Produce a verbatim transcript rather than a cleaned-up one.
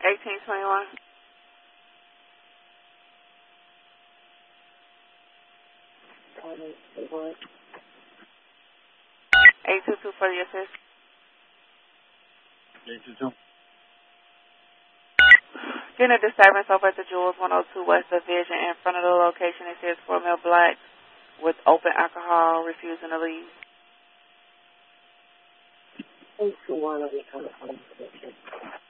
eighteen twenty-one. eight two two for the assist. eight two two. Getting a disturbance over at the Jewels one oh two West Division. In front of the location, it says four male blacks with open alcohol refusing to leave. eight two one will be coming from the station.